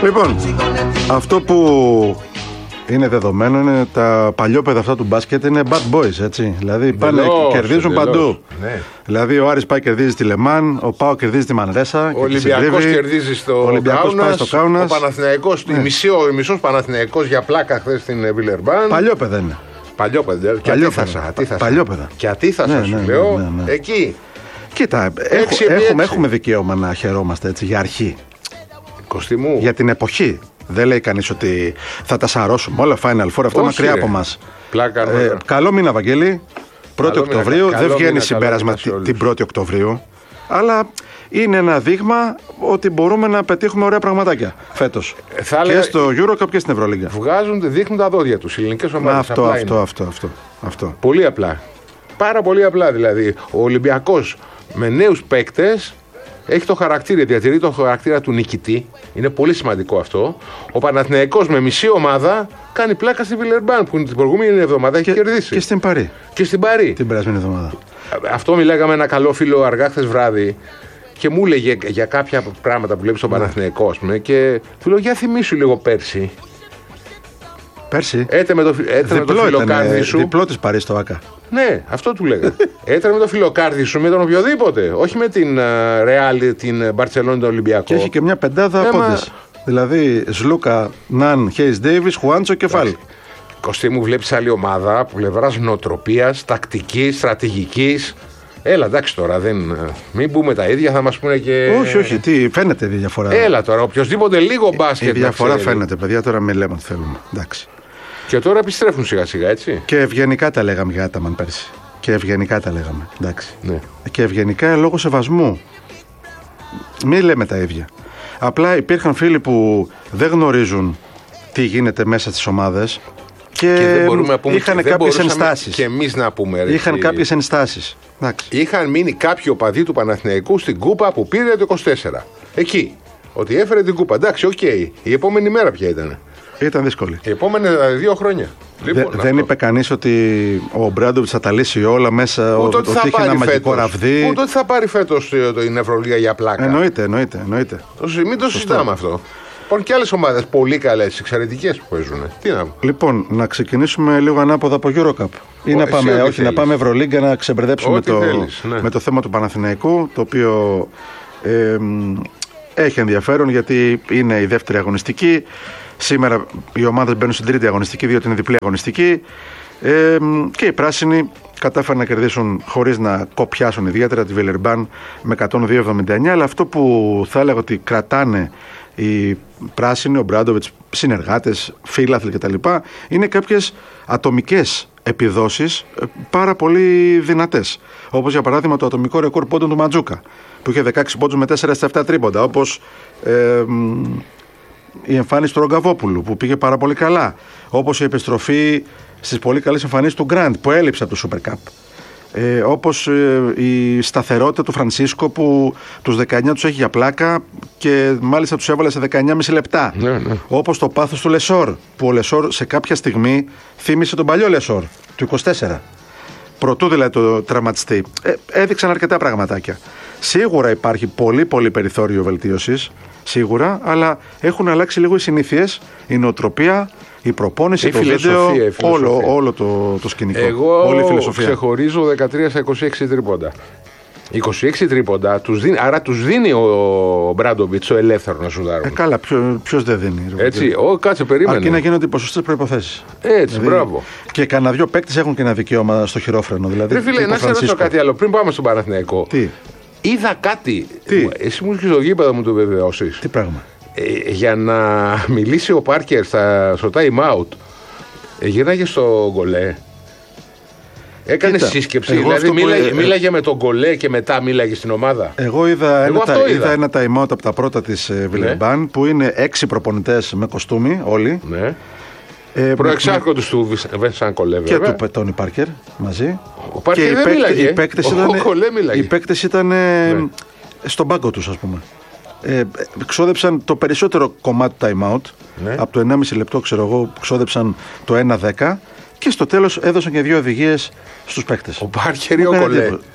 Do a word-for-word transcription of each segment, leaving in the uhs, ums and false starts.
Λοιπόν, αυτό που είναι δεδομένο είναι τα παλιόπαιδα αυτά του μπάσκετ είναι bad boys, έτσι. Δηλαδή πάνε Βελός, και κερδίζουν βελός. παντού. Ναι. Δηλαδή ο Άρης πάει κερδίζει τη Λεμάν, ο Πάο κερδίζει τη Μανρέσα. Ο Ολυμπιακός κερδίζει στο Κάουνας. Ο Παναθηναϊκός, ναι. μισός Παναθηναϊκός για πλάκα χθες στην Βιλερμπάν. Παλιόπαιδα είναι. Παλιόπαιδα. Και ατίθασα. Παλιόπαιδα. Και ατίθασα, ναι, σου ναι, λέω. ναι, ναι. Εκεί. Κοίτα, έχ, έχουμε, έχουμε δικαίωμα να χαιρόμαστε έτσι για αρχή. Κωστή μου. Για την εποχή. Δεν λέει κανείς ότι θα τα σαρώσουμε όλα Final Four, αυτά μακριά από μας. Ε, καλό μήνα, Βαγγέλη. πρώτη Οκτωβρίου. Δεν βγαίνει μήνα, συμπέρασμα την πρώτη Οκτωβρίου. Αλλά είναι ένα δείγμα ότι μπορούμε να πετύχουμε ωραία πραγματάκια φέτος. Θα και λέγα... στο EuroCup και στην Ευρωλίγκα. Βγάζουν, δείχνουν τα δόντια τους οι ελληνικές ομάδες. Αυτό, αυτό, αυτό, αυτό, αυτό. Πολύ απλά. Πάρα πολύ απλά δηλαδή. Ο Ολυμπιακός με νέους παίκτες έχει το χαρακτήρα, διατηρεί το χαρακτήρα του νικητή. Είναι πολύ σημαντικό αυτό. Ο Παναθηναϊκός με μισή ομάδα κάνει πλάκα στη Βιλερμπάν που την προηγούμενη εβδομάδα έχει και, κερδίσει. Και στην Παρί. Και στην Παρί. Την περασμένη εβδομάδα. Αυτό μιλάγαμε ένα καλό φίλο αργά χθες βράδυ και μου έλεγε για κάποια πράγματα που βλέπει στον ναι. Παναθηναϊκό, ας πούμε, και του λέω για θυμίσου λίγο πέρσι. Πέρσι. Έτε με το, έτε με το φιλοκάρδι σου. Διπλό της Παρί στο ΆΚΑ. Ναι, αυτό του λέγα. Έτε με το φιλοκάρδι σου με τον οποιοδήποτε. Όχι με την Ρεάλ, uh, την Μπαρτσελόνη, τον Ολυμπιακό. Και έχει και μια πεντάδα ε, πόντες. Μα... Δηλαδή Σλούκα, Ναν, Χέις Ντέιβις, Χουάντσο και Φάλ. Κωστή μου, βλέπεις άλλη ομάδα από πλευράς νοοτροπίας, τακτικής, στρατηγικής. Έλα, εντάξει τώρα, δεν... μην πούμε τα ίδια, θα μας πούνε και. Όχι, όχι, τι, φαίνεται η διαφορά. Έλα τώρα, οποιοδήποτε λίγο μπάσκετ. Η διαφορά φαίνεται, παιδιά, τώρα με λέμε ότι θέλουμε. Εντάξει. Και τώρα επιστρέφουν σιγά σιγά, έτσι. Και ευγενικά τα λέγαμε για Άταμαν πέρσι. Και ευγενικά τα λέγαμε. Εντάξει. Ναι. Και ευγενικά λόγω σεβασμού. Μην λέμε τα ίδια. Απλά υπήρχαν φίλοι που δεν γνωρίζουν τι γίνεται μέσα στις ομάδες. Και, και δεν μπορούμε να πούμε, είχαν κάποιες ενστάσεις. Και εμείς να πούμε. Ρε, είχαν και... κάποιες ενστάσεις. Είχαν μείνει κάποιοι οπαδοί του Παναθηναϊκού στην κούπα που πήρε το είκοσι τέσσερα. Εκεί. Ότι έφερε την κούπα. Εντάξει, οκ. Okay. Η επόμενη μέρα ποια ήταν. Ήταν δύσκολη. Οι επόμενες δύο χρόνια. Λοιπόν, Δε, δεν είπε κανείς ότι ο Μπράντοβιτς θα τα λύσει όλα μέσα. Ούτε ότι, ότι είχε ένα μαγικό ραβδί. Ούτε ότι θα πάρει φέτος την Ευρωλίγα για πλάκα. Εννοείται, εννοείται. εννοείται. Το, μην το συζητάμε αυτό. Υπάρχουν και άλλες ομάδες πολύ καλές, εξαιρετικές που παίζουν. Τι να πω. Λοιπόν, να ξεκινήσουμε λίγο ανάποδα από EuroCup. Ή ο, να πάμε, όχι, θέλεις. να πάμε Ευρωλίγκα να ξεμπερδέψουμε το, θέλεις, ναι. με το θέμα του Παναθηναϊκού, το οποίο ε, έχει ενδιαφέρον γιατί είναι η δεύτερη αγωνιστική. Σήμερα οι ομάδες μπαίνουν στην τρίτη αγωνιστική, διότι είναι διπλή αγωνιστική. Ε, και οι πράσινοι κατάφεραν να κερδίσουν χωρίς να κοπιάσουν ιδιαίτερα τη Βιλερμπάν με εκατόν δύο εβδομήντα εννιά. Αλλά αυτό που θα έλεγα ότι κρατάνε οι πράσινοι, ο Μπράντοβιτς, συνεργάτες, φίλαθλοι κτλ., είναι κάποιες ατομικές επιδόσεις πάρα πολύ δυνατές. Όπως για παράδειγμα το ατομικό ρεκόρ πόντων του Μαντζούκα, που είχε δεκαέξι πόντους με τέσσερα στα επτά τρίποντα. Όπως ε, η εμφάνιση του Ρογκαβόπουλου που πήγε πάρα πολύ καλά. Όπως η επιστροφή στις πολύ καλές εμφανίσεις του Γκραντ που έλειψε από το Super Cup. Ε, όπως ε, η σταθερότητα του Φρανσίσκο που τους δεκαεννιά τους έχει για πλάκα και μάλιστα τους έβαλε σε δεκαεννιά κόμμα πέντε λεπτά. Ναι, ναι. Όπως το πάθος του Λεσόρ, που ο Λεσόρ σε κάποια στιγμή θύμισε τον παλιό Λεσόρ του είκοσι τέσσερα. Προτού δηλαδή το τραυματιστεί. Ε, έδειξαν αρκετά πραγματάκια. Σίγουρα υπάρχει πολύ πολύ περιθώριο βελτίωσης, σίγουρα, αλλά έχουν αλλάξει λίγο οι συνήθειες, η νοοτροπία, η προπόνηση, η το βίντεο, όλο, όλο το, το σκηνικό. Εγώ όλη η φιλοσοφία. Ξεχωρίζω δεκατρία στα είκοσι έξι τρίποντα. είκοσι έξι τρίποντα, τους δίνει, άρα τους δίνει ο Μπράντοβιτς ο ελεύθερο να σουδάρουν. Ε, καλά, ποιο, ποιος δεν δίνει. Έτσι, ο, κάτσε, περίμενε. Αρκεί να γίνονται οι ποσοστές προϋποθέσεις. Έτσι, δηλαδή, μπράβο. Και κανένα δυο παίκτες έχουν και ένα δικαίωμα στο χειρόφρενο. Δηλαδή, ρε φίλε, να σε ρωτήσω κάτι άλλο, πριν πάμε στον Παναθηναϊκό. Τι. Είδα κάτι. Τι. Εσύ μου είσαι στο γήπεδο, μου το βεβαιώσεις. Τι πράγμα. Ε, για να μιλήσει ο Πάρκερ στα, στο time out, ε, γυρνάγε στο γκολέ. Έκανε Κοίτα, σύσκεψη, δηλαδή μίλαγε, που... μίλαγε με τον γκολέ και μετά μίλαγε στην ομάδα. Εγώ είδα, Εγώ ένα, είδα. είδα ένα time out από τα πρώτα της Βιλερμπάν, ναι. που είναι έξι προπονητές με κοστούμι όλοι. Ναι. Ε, Προεξάρχοντος του Βενσάν Κολέ, και του Τόνι Πάρκερ μαζί. Ο Πάρκερ δεν μίλαγε. Οι παίκτες ήταν, οι παίκτες ήταν ναι. στον πάγκο τους, ας πούμε. Ε, ξόδεψαν το περισσότερο κομμάτι του time out, ναι. από το ενάμιση λεπτό, ξέρω εγώ, ξόδεψαν το ένα δέκα και στο τέλος έδωσαν και δύο οδηγίες στους παίκτες. Ο Πάρκερ ή ο Κολέ.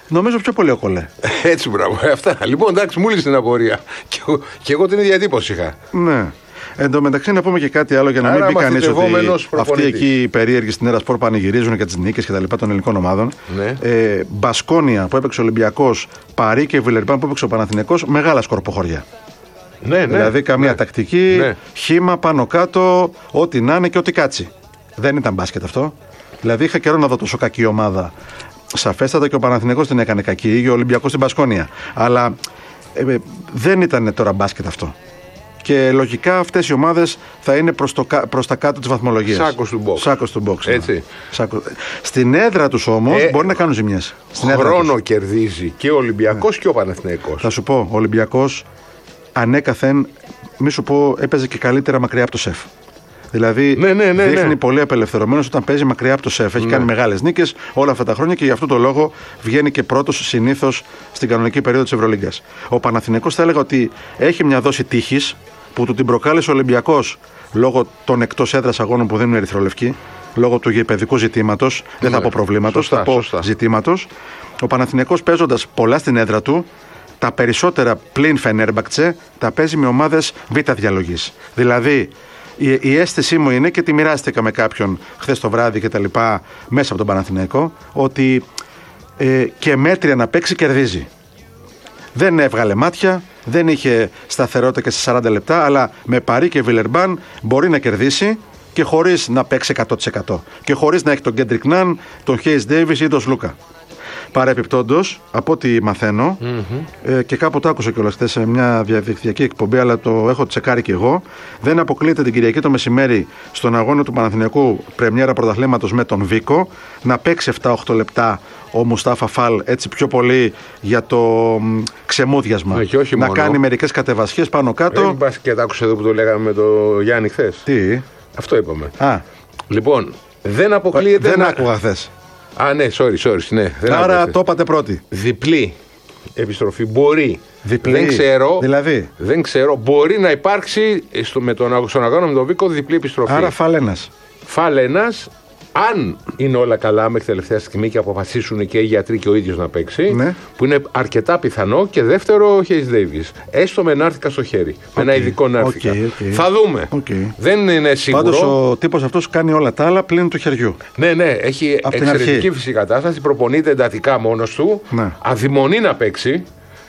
Νομίζω πιο πολύ ο Κολέ. Έτσι, μπράβο. Αυτά. Λοιπόν, εντάξει, μου λύσει την απορία. Και, και εγώ την ίδια εντύπωση είχα. Ναι. Εν τω μεταξύ, να πούμε και κάτι άλλο για να Άρα, μην πει κανείς ότι αυτοί εκεί οι περίεργοι στην Έρα Σπορ πανηγυρίζουν για τις νίκες και τα λοιπά των ελληνικών ομάδων. Ναι. Ε, Μπασκόνια που έπαιξε ο Ολυμπιακός, Παρί και Βιλερμπάν που έπαιξε ο Παναθηναϊκός, μεγάλα σκορποχωριά. Ναι, ναι, δηλαδή καμία ναι. τακτική, ναι. χύμα πάνω κάτω, ό,τι να είναι και ό,τι κάτσει. Δεν ήταν μπάσκετ αυτό. Δηλαδή είχα καιρό να δω τόσο κακή ομάδα. Σαφέστατα και ο Παναθηναϊκός την έκανε κακή, ή ο Ολυμπιακός στην Μπασκόνια. Αλλά ε, δεν ήταν τώρα μπάσκετ αυτό. Και λογικά αυτές οι ομάδες θα είναι προς, το, προς τα κάτω της βαθμολογίας. Σάκος του box. Σάκος του box. Έτσι. Ναι. Σάκος. Στην έδρα τους όμως ε, μπορεί να κάνουν ζημιές. Στην χρόνο κερδίζει και ο Ολυμπιακός ναι. και ο Παναθηναϊκός. Θα σου πω, ο Ολυμπιακός ανέκαθεν, μη σου πω, έπαιζε και καλύτερα μακριά από το σεφ. Δηλαδή ναι, ναι, ναι, δείχνει ναι. πολύ απελευθερωμένος όταν παίζει μακριά από το σεφ. Έχει ναι. κάνει μεγάλες νίκες όλα αυτά τα χρόνια και γι' αυτό το λόγο βγαίνει και πρώτος συνήθως στην κανονική περίοδο της Ευρωλίγκας. Ο Παναθηναϊκός θα έλεγα ότι έχει μια δόση τύχης που του την προκάλεσε ο Ολυμπιακός λόγω των εκτός έδρας αγώνων που δεν είναι ερυθρολευκοί, λόγω του γηπεδικού ζητήματος, ναι. δεν θα πω προβλήματος, σωστά, θα πω σωστά. ζητήματος. Ο Παναθηναϊκός παίζοντας πολλά στην έδρα του, τα περισσότερα πλην Φενέρμπακτσε τα παίζει με ομάδες β' διαλογής. Δηλαδή, η, η αίσθησή μου είναι και τη μοιράστηκα με κάποιον χθες το βράδυ και τα λοιπά μέσα από τον Παναθηναϊκό, ότι ε, και μέτρια να παίξει κερδίζει. Δεν έβγαλε μάτια, δεν είχε σταθερότητα και σε σαράντα λεπτά, αλλά με Παρί και Βιλερμπάν μπορεί να κερδίσει και χωρίς να παίξει εκατό τοις εκατό. Και χωρίς να έχει τον Κέντρικ Ναν, τον Χέις Ντέιβις ή τον Σλούκα. Παρεπιπτόντως, από ό,τι μαθαίνω, mm-hmm. ε, και κάπου το άκουσα κιόλας χθες σε μια διαδικτυακή εκπομπή, αλλά το έχω τσεκάρει κι εγώ, δεν αποκλείεται την Κυριακή το μεσημέρι στον αγώνα του Παναθηναϊκού πρεμιέρα πρωταθλήματος με τον Βίκο να παίξει επτά οχτώ λεπτά ο Μουστάφα Φαλ, έτσι πιο πολύ για το μ, ξεμούδιασμα. Ναι, να μόνο. Κάνει μερικές κατεβασιές πάνω κάτω. Δεν πας και τα άκουσα εδώ που το λέγαμε με το Γιάννη χθες. Τι. Αυτό είπαμε. Α. Λοιπόν, δεν αποκλείεται. Δεν να... άκουγα χθες. Α, ναι, sorry, sorry, ναι. Δεν Άρα άκουσες. το είπατε πρώτη. Διπλή επιστροφή μπορεί. Διπλή. Δεν ξέρω. Δηλαδή. Δεν ξέρω. Μπορεί να υπάρξει στο, με τον, στον αγώνα με τον Βίκο διπλή επιστροφή. Άρα Φαλ ένας. Φαλ ένας. Αν είναι όλα καλά μέχρι τελευταία στιγμή και αποφασίσουν και οι γιατροί και ο ίδιος να παίξει, ναι. που είναι αρκετά πιθανό, και δεύτερο ο Χέις Ντέιβις. Έστω με νάρθηκα στο χέρι. Okay. Με ένα ειδικό νάρθηκα. Okay, okay. Θα δούμε. Okay. Δεν είναι σίγουρο. Πάντως ο τύπος αυτός κάνει όλα τα άλλα πλην του χεριού. Ναι, ναι, έχει απ' εξαιρετική φυσική κατάσταση. Προπονείται εντατικά μόνος του. Ναι. Αδειμονεί να παίξει.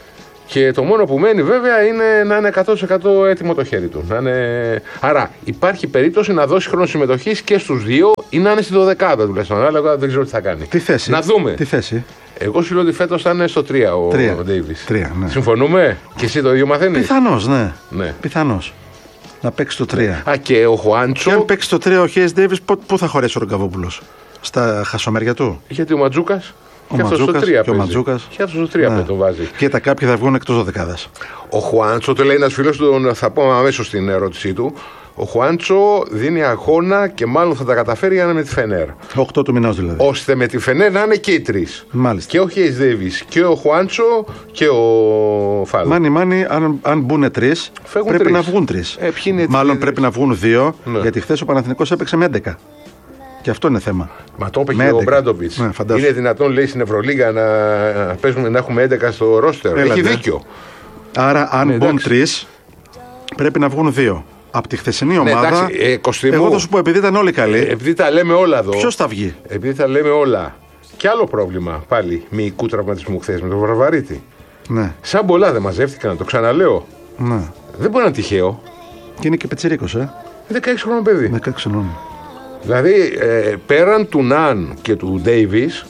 Και το μόνο που μένει βέβαια είναι να είναι εκατό τοις εκατό έτοιμο το χέρι του. Να είναι... Άρα υπάρχει περίπτωση να δώσει χρόνο συμμετοχής και στους δύο ή να είναι στη δωδεκάδα τουλάχιστον. Αλλά δεν ξέρω τι θα κάνει. Τι θέση. Να δούμε. Τι θέση. Εγώ σου λέω ότι φέτος θα είναι στο τρία ο Ντέιβις. Ναι. Συμφωνούμε. Και εσύ το ίδιο μαθαίνεις. Πιθανώς, ναι. ναι. Πιθανώς. Να παίξει το τρία. Α, και ο Χουάντσο. Και αν παίξει το τρία ο Χέις Ντέιβις, πού θα χωρέσει ο Ρογκαβόπουλος? Στα χασομέρια του. Γιατί ο Ματζούκας. Ο και Ματζούκας, αυτό τρία και ο Ματζούκας. Και αυτό στο τρία ναι. το βάζει. Και τα κάποιοι θα βγουν εκτός δωδεκάδας. Ο Χουάντσο, το λέει ένας φίλος του, θα πω αμέσως στην ερώτησή του. Ο Χουάντσο δίνει αγώνα και μάλλον θα τα καταφέρει για να είναι με τη Φενέρ. οκτώ του μηνός δηλαδή. Ώστε με τη Φενέρ να είναι και οι τρεις. Μάλιστα. Και ο Χέις Ντέιβις και ο Χουάντσο και ο Φαλ. Μάνι, μάνι, αν, αν μπουν τρεις, πρέπει τρεις. να βγουν τρεις. Ε, μάλλον πρέπει να βγουν δύο, ναι. γιατί χθες ο Παναθηναϊκός έπαιξε με έντεκα. Και αυτό είναι θέμα. Μα το είπε και ο Μπράντοβιτς. Ναι, είναι δυνατόν, λέει, στην Ευρωλίγα να, παίζουμε, να έχουμε έντεκα στο ρόστερ. Έλα, έχει ναι. δίκιο. Άρα, αν ναι, μπουν τρεις, πρέπει να βγουν δύο. Από τη χθεσινή ομάδα. Ναι, εντάξει, ε, Κωστή εγώ θα σου πω, επειδή ήταν όλοι καλοί. Ε, επειδή τα λέμε όλα εδώ. Ποιος θα βγει? Επειδή τα λέμε όλα. Και άλλο πρόβλημα πάλι μυϊκού τραυματισμού χθες με τον Βραβαρίτη. Ναι. Σαν πολλά δεν μαζεύτηκαν, το ξαναλέω. Ναι. Δεν μπορεί να είναι τυχαίο. Και είναι και πετσιρίκος, ε. δεκαέξι χρονών παιδί. δεκαέξι χρονών. Δηλαδή, ε, πέραν του Ναν και του Ντέιβις,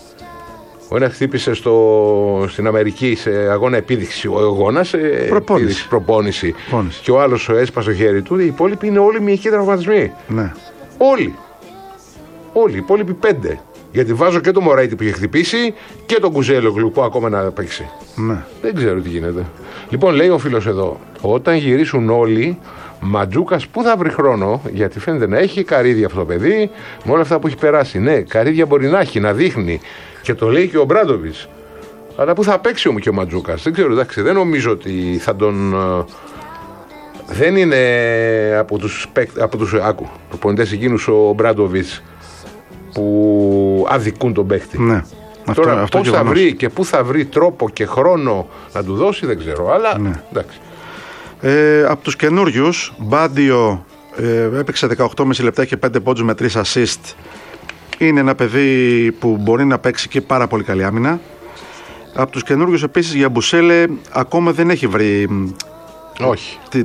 ο ένας χτύπησε στο, στην Αμερική σε αγώνα επίδειξη, ο αγώνας σε προπόνηση. προπόνηση και ο άλλος έσπασε το χέρι του. Οι υπόλοιποι είναι όλοι μυϊκοί τραυματισμοί. Ναι. Όλοι. Όλοι. Οι υπόλοιποι πέντε. Γιατί βάζω και το Μωράιτι που είχε χτυπήσει και τον Κουζέλογλου που ακόμα να παίξει. Ναι. Δεν ξέρω τι γίνεται. Λοιπόν, λέει ο φίλος εδώ, όταν γυρίσουν όλοι, Ματζούκας πού θα βρει χρόνο, γιατί φαίνεται να έχει καρύδια αυτό το παιδί με όλα αυτά που έχει περάσει. Ναι, καρύδια μπορεί να έχει, να δείχνει. Και το λέει και ο Μπράντοβιτς. Αλλά πού θα παίξει όμως και ο Ματζούκας? Δεν ξέρω, εντάξει, δεν νομίζω ότι θα τον. Δεν είναι από τους, από τους άκου, προπονητές εκείνους ο Μπράντοβιτς που αδικούν τον παίκτη. Ναι. Αυτό, τώρα πώς θα βρει και πού θα βρει τρόπο και χρόνο να του δώσει δεν ξέρω, αλλά ναι. εντάξει. Ε, από τους καινούριους, Μπάντιο ε, έπαιξε δεκαοκτώ κόμμα πέντε λεπτά και πέντε πόντους με τρία assist. Είναι ένα παιδί που μπορεί να παίξει και πάρα πολύ καλή άμυνα. Από τους καινούριους επίσης, για Μπουσέλε ακόμα δεν έχει βρει Όχι. Τη,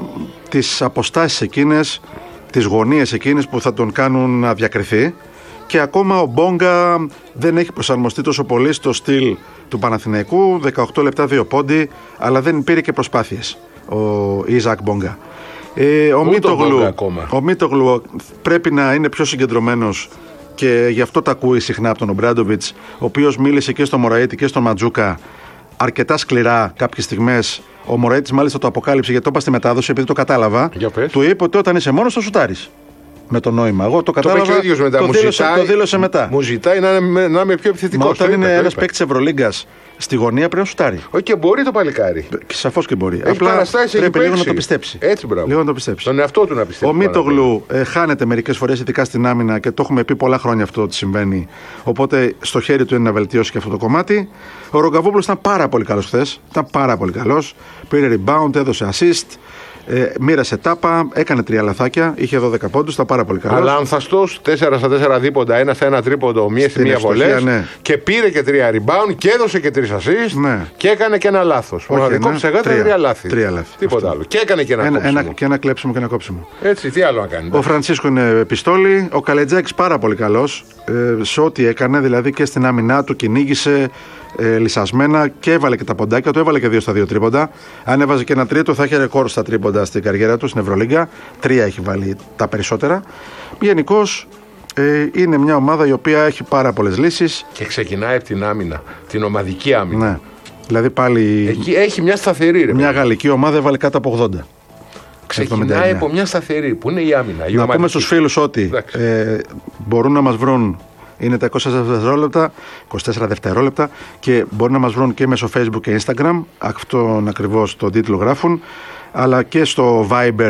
τις αποστάσεις εκείνες, τις γωνίες εκείνες που θα τον κάνουν να διακριθεί. Και ακόμα ο Μπόγκα δεν έχει προσαρμοστεί τόσο πολύ στο στυλ του Παναθηναϊκού. δεκαοκτώ λεπτά, δύο πόντι, αλλά δεν πήρε και προσπάθειες ο Ιζακ Μπόγκα. Ε, ο, Μίτογλου, ο Μίτογλου πρέπει να είναι πιο συγκεντρωμένος και γι' αυτό τα ακούει συχνά από τον Ομπράντοβιτς, ο οποίος μίλησε και στον Μωραήτη και στον Ματζούκα αρκετά σκληρά κάποιες στιγμές. Ο Μωραήτης μάλιστα το αποκάλυψε, γιατί το είπα στη μετάδοση, επειδή το κατάλαβα. Του είπε ότι όταν είσαι μόνος θα σουτάρεις. Με το νόημα. Εγώ το κατάλαβα. Το, το, μετά. το, δήλωσε, ζητάει, το δήλωσε μετά. Μου ζητάει να είμαι, να είμαι πιο επιθετικός. Μα όταν είναι ένας παίκτης Ευρωλίγκας στη γωνία πρέπει να σουτάρει. Όχι, και μπορεί το παλικάρι. Σαφώς και μπορεί. Έχει Απλά πρέπει λίγο παίξει. να το πιστέψει. Έτσι, μπράβο. Λίγο να το πιστέψει. Τον εαυτό του να πιστέψει. Ο Μίτογλου ε, χάνεται μερικές φορές, ειδικά στην άμυνα, και το έχουμε πει πολλά χρόνια αυτό ότι συμβαίνει. Οπότε στο χέρι του είναι να βελτιώσει και αυτό το κομμάτι. Ο Ρογκαβόπουλος ήταν πάρα πολύ καλός χθες. Ήταν πάρα πολύ καλός. Πήρε rebound, έδωσε assist. Ε, μοίρασε τάπα, έκανε τρία λαθάκια, είχε δώδεκα πόντους, ήταν πάρα πολύ καλό. Αλλά ανθαστός, τέσσερα στα τέσσερα δίποντα, ένα στα ένα τρίποντο, μία στη μία βολές. Ναι. Και πήρε και τρία rebound και έδωσε και τρεις assist. Ναι. Και έκανε και ένα λάθος. Μοναδικό ναι. ψεγάτα, τρία, τρία λάθη. Τρία λάθη. Τίποτα άλλο. Και έκανε και ένα, ένα, κόψιμο. ένα, και ένα κλέψιμο και ένα κόψιμο. Έτσι, τι άλλο να κάνει. Ο Φραντσίσκο είναι πιστόλι. Ο Καλετζάκης πάρα πολύ καλός ε, σε ό,τι έκανε, δηλαδή και στην άμυνά του κυνήγησε. Ε, λυσασμένα και έβαλε και τα ποντάκια του, έβαλε και δύο στα δύο τρίποντα. Αν έβαζε και ένα τρίτο, θα είχε ρεκόρ στα τρίποντα στην καριέρα του στην Ευρωλίγκα. Τρία έχει βάλει τα περισσότερα. Γενικώς ε, είναι μια ομάδα η οποία έχει πάρα πολλές λύσεις. Και ξεκινάει από την άμυνα, την ομαδική άμυνα. Ναι. Δηλαδή πάλι. Εκεί έχει μια σταθερή, ρε. Μια γαλλική ομάδα έβαλε κάτω από ογδόντα. Ξεκινάει από μια σταθερή που είναι η άμυνα. Η να πούμε στους φίλους ότι ε, μπορούν να μας βρουν. Είναι τα είκοσι τέσσερα δευτερόλεπτα, είκοσι τέσσερα δευτερόλεπτα και μπορεί να μας βρουν και μέσω Facebook και Instagram. Αυτόν ακριβώς τον τίτλο γράφουν. Αλλά και στο Viber,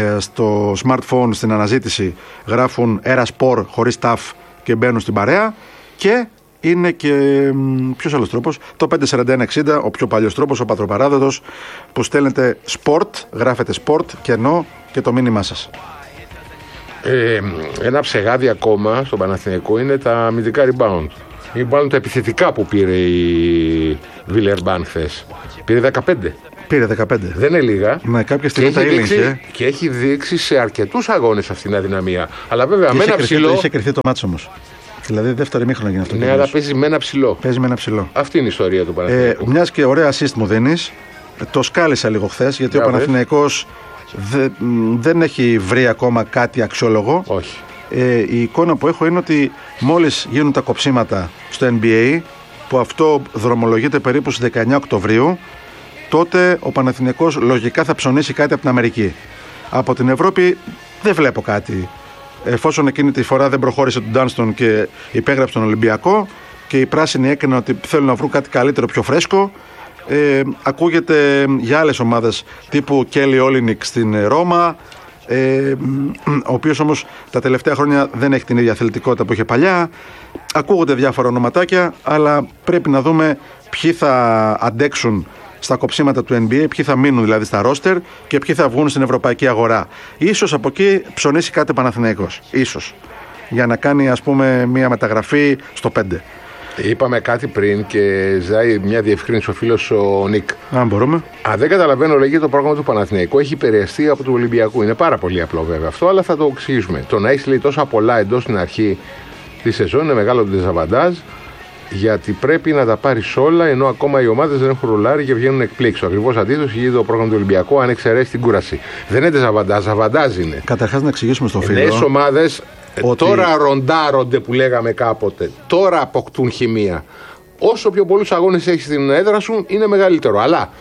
στο smartphone, στην αναζήτηση γράφουν Erasport χωρίς ταφ και μπαίνουν στην παρέα. Και είναι και ποιος άλλος τρόπος, το πέντε σαράντα ένα εξήντα, ο πιο παλιός τρόπος, ο πατροπαράδοτος, που στέλνετε sport, γράφετε sport και ενώ και το μήνυμά σας. Ε, ένα ψεγάδι ακόμα στο Παναθηναϊκό είναι τα αμυντικά rebound. Είναι μάλλον τα επιθετικά που πήρε η Βιλερμπάν χθες. Πήρε δεκαπέντε. Πήρε δεκαπέντε. Δεν είναι λίγα. Ναι, κάποια στιγμή τα ήλεγχε. Και έχει δείξει σε αρκετούς αγώνες αυτήν την αδυναμία. Αλλά βέβαια με ένα ψηλό. Είχε κρυφτεί το μάτσο όμως. Δηλαδή δεύτερη μήχρονο γίνει αυτό. Ναι, αλλά παίζει με ένα ψηλό. Παίζει με ένα ψηλό. Αυτή είναι η ιστορία του Παναθηναϊκού. Ε, μιας και ωραία assist μου δίνεις, το σκάλισα λίγο χθες, γιατί Λάβες. Ο Παναθηναϊκός Δε, δεν έχει βρει ακόμα κάτι αξιόλογο. Όχι. Ε, η εικόνα που έχω είναι ότι μόλις γίνουν τα κοψίματα στο N B A, που αυτό δρομολογείται περίπου στις δεκαεννιά Οκτωβρίου, τότε ο Παναθηναϊκός λογικά θα ψωνίσει κάτι από την Αμερική. Από την Ευρώπη δεν βλέπω κάτι. Εφόσον εκείνη τη φορά δεν προχώρησε τον Ντάνστον και υπέγραψε τον Ολυμπιακό και οι πράσινοι έκαναν ότι θέλουν να βρουν κάτι καλύτερο, πιο φρέσκο. Ε, ακούγεται για άλλες ομάδες τύπου Κέλι Όλινικ στην Ρώμα, ε, ο οποίος όμως τα τελευταία χρόνια δεν έχει την ίδια αθλητικότητα που είχε παλιά. Ακούγονται διάφορα ονοματάκια, αλλά πρέπει να δούμε ποιοι θα αντέξουν στα κοψίματα του N B A, ποιοι θα μείνουν δηλαδή στα ρόστερ και ποιοι θα βγουν στην ευρωπαϊκή αγορά. Ίσως από εκεί ψωνίσει κάτι Παναθηναϊκός, ίσως, για να κάνει ας πούμε μια μεταγραφή στο πέντε. Είπαμε κάτι πριν και ζητάει μια διευκρίνηση ο φίλος ο Νίκ. Αν μπορούμε. Αν δεν καταλαβαίνω, λέγεται το πρόγραμμα του Παναθηναϊκού έχει επηρεαστεί από του Ολυμπιακού. Είναι πάρα πολύ απλό βέβαια αυτό, αλλά θα το εξηγήσουμε. Το να έχει λέει τόσα πολλά εντός στην αρχή τη σεζόν είναι μεγάλο ντεζαβαντάζ, γιατί πρέπει να τα πάρει όλα ενώ ακόμα οι ομάδες δεν έχουν ρολάρει και βγαίνουν εκπλήξεις. Ακριβώς αντίθετο γίνεται το πρόγραμμα του Ολυμπιακού, αν εξαιρέσει την κούραση. Δεν είναι ντεζαβαντάζ, αβαντάζ είναι. Καταρχάς να εξηγήσουμε στο φίλο. Νέες ομάδες. Ότι... Τώρα ροντάρονται που λέγαμε κάποτε. Τώρα αποκτούν χημεία. Όσο πιο πολλούς αγώνες έχεις στην έδρα σου, είναι μεγαλύτερο. Αλλά,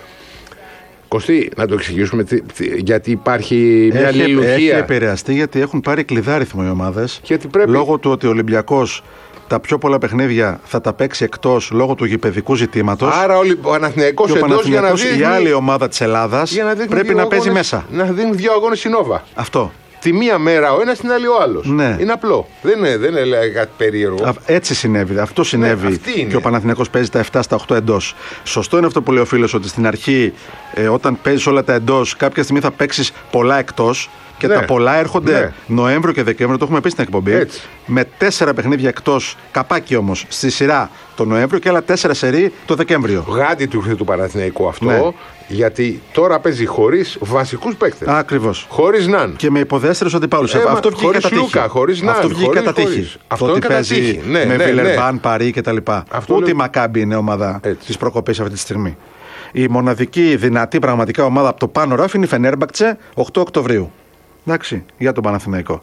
Κωστή, να το εξηγήσουμε τι, τι, γιατί υπάρχει μια έχει, αλληλουχία. Έχει επηρεαστεί γιατί έχουν πάρει κλειδάριθμο οι ομάδες. Πρέπει... Λόγω του ότι ο Ολυμπιακός τα πιο πολλά παιχνίδια θα τα παίξει εκτός λόγω του γηπεδικού ζητήματος. Άρα ο Παναθηναϊκός εντός για να δείχνει. Η άλλη ομάδα της Ελλάδας πρέπει να παίζει αγώνες, μέσα. Να δίνει δύο αγώνες συνόβα. Αυτό. τη μία μέρα ο ένας, την άλλη ο άλλος. Ναι. Είναι απλό. Δεν είναι, δεν είναι κάτι περίεργο. Α, έτσι συνέβη. Αυτό συνέβη. Ναι, και ο Παναθηναϊκός παίζει τα επτά στα οκτώ εντός. Σωστό είναι αυτό που λέει ο φίλος, ότι στην αρχή, ε, όταν παίζεις όλα τα εντός, κάποια στιγμή θα παίξεις πολλά εκτός. Και ναι. τα πολλά έρχονται ναι. Νοέμβριο και Δεκέμβριο, το έχουμε πει στην εκπομπή. Έτσι. Με τέσσερα παιχνίδια εκτός, καπάκι όμως, στη σειρά το Νοέμβριο και άλλα τέσσερα σερί το Δεκέμβριο. Γάντι του ήρθε του Παναθηναϊκού αυτό, ναι. γιατί τώρα παίζει χωρίς βασικούς παίκτες. Ακριβώς. Χωρίς Ναν. Και με υποδέστερους αντιπάλους. Ε, αυτό βγήκε χωρίς κατά τύχη. Λούκα, χωρίς Ναν. Αυτό βγήκε κατά τύχη. Αυτό το είναι κατά τύχη. Ναι, με ναι, Βιλερμπάν, ναι. Παρί κτλ. Ούτε λέω... η Μακάμπι είναι ομάδα της προκοπής αυτή τη στιγμή. Η μοναδική δυνατή πραγματικά ομάδα από το πάνω ράφι είναι η Φενέρμπαχτσε οκτώ Οκτωβρίου. Εντάξει, για τον Παναθηναϊκό.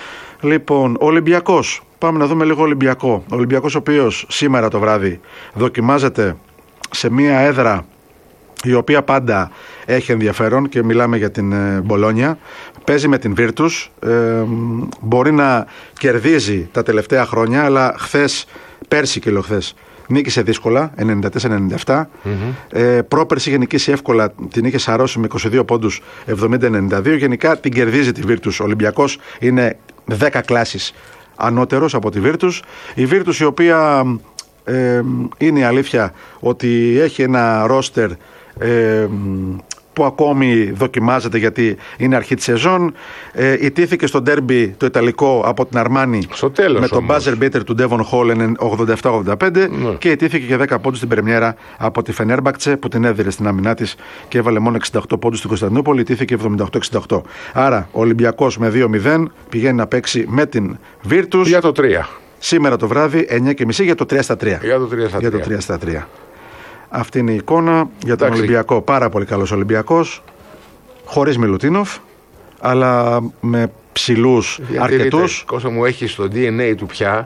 Λοιπόν, Ολυμπιακός. Πάμε να δούμε λίγο Ολυμπιακό. Ο Ολυμπιακός, ο οποίος σήμερα το βράδυ δοκιμάζεται σε μια έδρα η οποία πάντα έχει ενδιαφέρον, και μιλάμε για την ε, Μπολόνια. Παίζει με την Βίρτους. Ε, μπορεί να κερδίζει τα τελευταία χρόνια, αλλά χθες, πέρσι και λέω χθες, νίκησε δύσκολα, ενενήντα τέσσερα ενενήντα επτά. Mm-hmm. Ε, πρόπερση είχε νικήσει εύκολα, την είχε σαρώσει με είκοσι δύο πόντους, εβδομήντα ενενήντα δύο. Γενικά την κερδίζει τη Βίρτους. Ο Ολυμπιακός είναι δέκα κλάσεις ανώτερος από τη Βίρτους. Η Βίρτους, η οποία ε, είναι η αλήθεια ότι έχει ένα ρόστερ ε, που ακόμη δοκιμάζεται, γιατί είναι αρχή της σεζόν. Ε, ιτήθηκε στο ντέρμπι το ιταλικό από την Αρμάνι με τον buzzer beater του Devon Hall ογδόντα επτά ογδόντα πέντε, ναι. Και ιτήθηκε και δέκα πόντους στην πρεμιέρα από τη Φενέρμπαχτσε, που την έδιρε στην άμυνά της και έβαλε μόνο εξήντα οκτώ πόντους στην Κωνσταντινούπολη. Ιτήθηκε εβδομήντα οκτώ εξήντα οκτώ. Άρα ο Ολυμπιακός με δύο μηδέν πηγαίνει να παίξει με την Βίρτους για το τρία. Σήμερα το βράδυ εννιά και μισή για το τρία στα τρία. Για το τρία στα τρία. Για το τρία στα τρία. Αυτή είναι η εικόνα για τον Εντάξει. Ολυμπιακό. Πάρα πολύ καλός Ολυμπιακός. Χωρίς Μιλουτίνοφ, αλλά με ψηλούς αρκετούς. Κώστα μου, έχει στο ντι εν έι του πια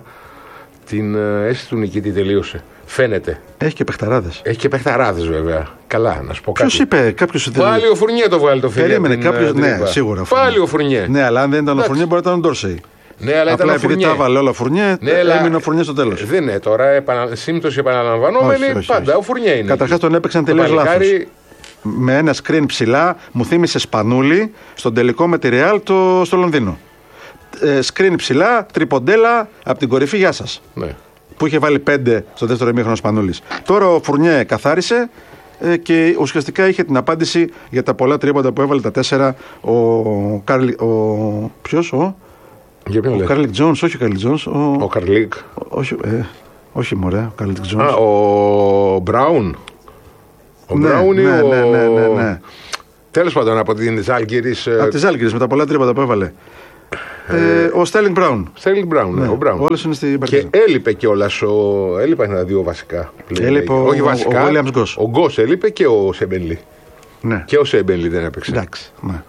την αίσθηση του νικητή, τελείωσε. Φαίνεται. Έχει και παιχταράδες. Έχει και παιχταράδες, βέβαια. Καλά, να σου πω κάτι. Ποιος είπε, κάποιος. Πάλι ο Φουρνιέ το βγάλει το φίλο. Περίμενε, κάποιος. Ναι, σίγουρα. Πάλι ο Φουρνιέ. Ναι, αλλά αν δεν ήταν ο Φουρνιέ, μπορεί να ήταν ο Ντόρσεϊ. Ναι, αλλά απλά επειδή τα έβαλε όλα ο Φουρνιέ, ναι, έμεινε ο Φουρνιέ στο τέλος. Δεν είναι τώρα, επανα... σύμπτωση επαναλαμβανόμενη, όχι, όχι, πάντα όχι. Ο Φουρνιέ είναι. Καταρχάς τον έπαιξαν τελείως λάθος. Με ένα screen ψηλά, μου θύμισε Σπανούλη στον τελικό με τη Real το... στο Λονδίνο. Ε, screen ψηλά, τριποντέλα από την κορυφή, γεια σας. Ναι. Που είχε βάλει πέντε στο δεύτερο ημίχρονο Σπανούλης. Τώρα ο Φουρνιέ καθάρισε ε, και ουσιαστικά είχε την απάντηση για τα πολλά τρίποντα που έβαλε, τα τέσσερα. Ο Κάρλι. Ο... Ποιος, ο. Ο Κάρλικ Τζόνς, όχι ο Κάρλικ Τζόνς. Ο, ο Καρλίκ. Όχι, ε, όχι μωρέ, ο Κάρλικ Τζόνς. Α, ο Μπράουν. Ο ναι, Μπράουν ναι, ή ναι, ο... ναι, ναι, ναι. Τέλος πάντων, από την Ζάλγκιρις. Από τη Ζάλγκιρις, με τα πολλά τρίποτα που έβαλε. Ε, ε, ο Στέρλινγκ Μπράουν. Στέρλινγκ Μπράουν, ναι, ο Μπράουν. Όλες είναι στην Παρτίζαν. Και έλειπε κιόλας ο... Έλειπαν τα δύο βασικά. Έλειπε ο, όχι βασικά, ο Williams Goss. Ο Γκος έλειπε και ο Σεμπενλί. Ναι. Και ο Σεμπενλί δεν έπαιξε. Εντάξει, ναι.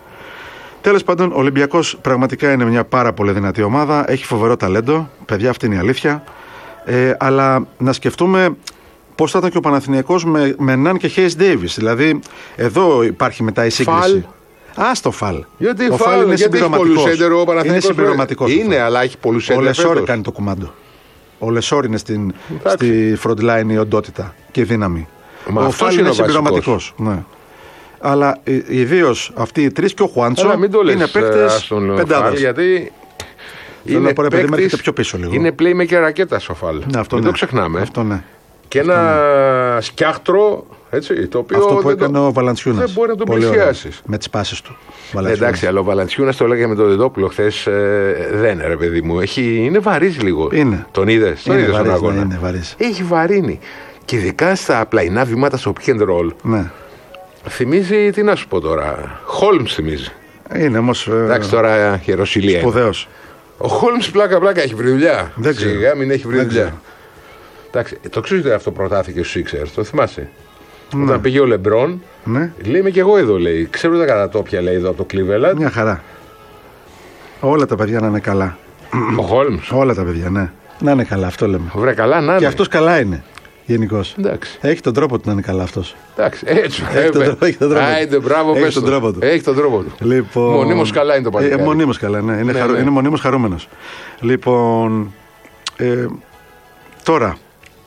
Τέλος πάντων, ο Ολυμπιακός πραγματικά είναι μια πάρα πολύ δυνατή ομάδα. Έχει φοβερό ταλέντο. Παιδιά, αυτή είναι η αλήθεια. Ε, αλλά να σκεφτούμε πώς θα ήταν και ο Παναθηναϊκός με, με Ναν και Χέις Ντέιβις. Δηλαδή, εδώ υπάρχει μετά η σύγκριση. Α, στο φαλ. Γιατί ο φαλ είναι συμπληρωματικός. Είναι συμπληρωματικός. Είναι, αλλά έχει πολλούς έντερ. Ο Λεσόρ κάνει το κουμάντο. Ο Λεσόρ είναι στην, στη front line η οντότητα και η δύναμη. Μα ο Φαλ είναι συμπληρωματικός. Ναι. Αλλά ιδίως αυτοί οι τρεις και ο Χουάντσο είναι παίκτες πεντάδας. Γιατί είναι παίκτης, πιο πίσω λίγο. Είναι playmaker ρακέτας ο Φαλ. Ναι, αυτό μην ναι. το ξεχνάμε. Αυτό ναι. Και αυτό ένα ναι. σκιάχτρο, έτσι, το οποίο αυτό που δεν έκανε το... ο Βαλαντσιούνας. Δεν μπορεί να τον πλησιάσει. Με τις πάσες του. Εντάξει, αλλά ο Βαλαντσιούνας, το έλεγα με τον Δεδόπουλο χθες, ε, δεν είναι ρε παιδί μου. Έχει, είναι βαρύς λίγο. Είναι. Τον είδες, τον είδες στον αγώνα. Ναι, είναι βαρύς. Έχει βαρύνει. Και ειδικά στα πλαϊνά βήματα στο pick and roll. Ναι. Θυμίζει, τι να σου πω τώρα. Χόλμς θυμίζει. Είναι όμως. Εντάξει, τώρα χεροσιλία. Σπουδαίος. Ο Χόλμς πλάκα-πλάκα έχει βρει δουλειά. Δεν ξέρω. Σιγά μην έχει βρει Δεν δουλειά. Ξέρω. Εντάξει, το ξέρεις ότι αυτό προτάθηκε στους Sixers, το θυμάσαι. Ναι. Όταν πήγε ο Λεμπρόν, ναι. λέει είμαι και εγώ εδώ, λέει. Ξέρω τα κατατόπια, λέει, εδώ από το Cleveland. Μια χαρά. Όλα τα παιδιά να είναι καλά. Ο Χόλμς. Όλα τα παιδιά, ναι. Να είναι καλά, αυτό λέμε. Βρε καλά, να είναι. Και αυτός καλά είναι. Γενικώς. Έχει τον τρόπο του να είναι καλά αυτός. Εντάξει, έτσι. Έχει τον τρόπο, έχει τον τρόπο. Άιντε, μπράβο, έχει τον τρόπο του. Έχει τον τρόπο του. Λοιπόν... Μονίμως καλά είναι το παλικάρι. Ε, μονίμως καλά, ναι. Είναι, ναι, χαρο... ναι. είναι μονίμως χαρούμενος. Λοιπόν, ε, τώρα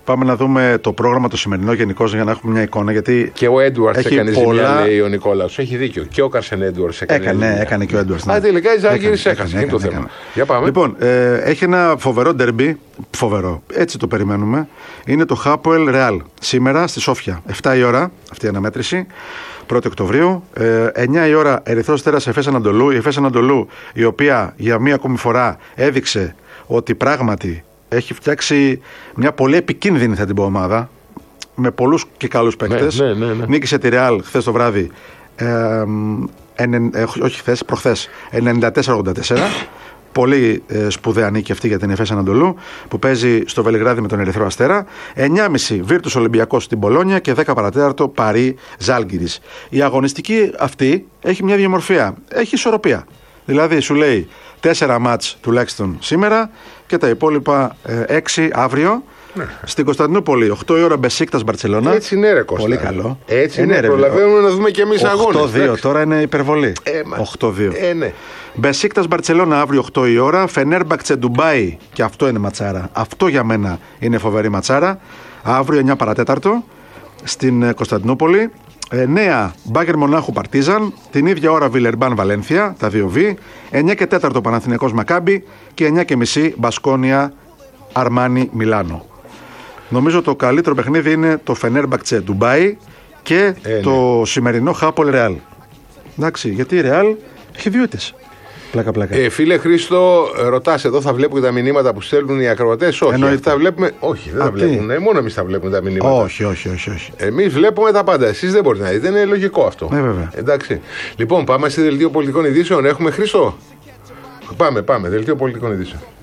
πάμε να δούμε το πρόγραμμα το σημερινό γενικώς για να έχουμε μια εικόνα. Γιατί και ο Έντουαρτς έκανε πολλά... ζημιά, λέει ο Νικόλαος. Έχει δίκιο. Και ο Καρσεν Έντουαρτς έκανε. Έκανε, ζημιά. έκανε και ο Έντουαρτς. Ναι. Α, τελικά η Ζάλγκιρις έχασε. Είναι το θέμα. Έκανε. Για πάμε. Λοιπόν, ε, έχει ένα φοβερό ντερμπι. Φοβερό. Έτσι το περιμένουμε. Είναι το Χάποελ Ρεάλ. Σήμερα στη Σόφια. εφτά η ώρα αυτή η αναμέτρηση. πρώτη Οκτωβρίου. Ε, εννιά η ώρα Ερυθρός Αστέρας Εφές Ανατολού. Η Εφές Ανατολού, η οποία για μία ακόμη φορά έδειξε ότι πράγματι έχει φτιάξει μια πολύ επικίνδυνη, θα την πω, ομάδα. Με πολλούς και καλούς παίκτες. Ναι, ναι, ναι, ναι. Νίκησε τη Ρεάλ χθες το βράδυ. Ε, ε, ε, όχι χθες, προχθές. ενενήντα τέσσερα ογδόντα τέσσερα. Πολύ ε, σπουδαία νίκη αυτή για την Εφές Ανατολού που παίζει στο Βελιγράδι με τον Ερυθρό Αστέρα. εννιά και μισή Βίρτους Ολυμπιακός στην Πολόνια και δέκα παρατέταρτο Παρί Ζάλγκιρις. Η αγωνιστική αυτή έχει μια διαμορφία. Έχει ισορροπία. Δηλαδή σου λέει τέσσερα μάτς τουλάχιστον σήμερα και τα υπόλοιπα ε, έξι αύριο. Ναι. Στην Κωνσταντινούπολη, οκτώ η ώρα Μπεσίκτας Μπαρτσελώνα. Έτσι είναι, ρε Κώστα. Πολύ καλό. Έτσι είναι, προλαβαίνουμε να δούμε και εμείς αγώνες. οκτώ δύο τώρα είναι υπερβολή. Ε, οκτώ δύο. Ε, ναι. Μπεσίκτας Μπαρτσελώνα αύριο οκτώ η ώρα. Φενέρμπαξε Ντουμπάι. Και αυτό είναι ματσάρα. Αυτό για μένα είναι φοβερή ματσάρα. Αύριο εννιά παρατέταρτο στην Κωνσταντινούπολη. εννιά Μπάγκερ Μονάχου Παρτίζαν. Την ίδια ώρα Βιλερμπάν Βαλένθια. Τα δύο Β. εννιά και τέσσερα Παναθηναϊκός Μακάμπι. Και εννιά και μισή Μπασκόνια Αρμάνι Μιλάνο. Νομίζω το καλύτερο παιχνίδι είναι το Φενέρμπαξε Ντουμπάι και ε, ναι. το σημερινό Χάπολ Ρεάλ. Εντάξει, γιατί η Ρεάλ έχει δύο ήττες. Πλάκα, πλάκα. Ε, φίλε Χρήστο, ρωτάς εδώ, θα βλέπουμε τα μηνύματα που στέλνουν οι ακροατές? Όχι, αυτά βλέπουμε. Όχι, δεν Α, τα βλέπουν. Ε, μόνο εμείς θα βλέπουμε τα μηνύματα. Όχι, όχι, όχι. όχι. Εμείς βλέπουμε τα πάντα. Εσείς δεν μπορείτε να δείτε. Είναι λογικό αυτό. Ε, βέβαια. Εντάξει. Λοιπόν, πάμε στη δελτίο πολιτικών ειδήσεων. Έχουμε Χρήστο. Πάμε, πάμε. Δελτίο πολιτικών ειδήσεων.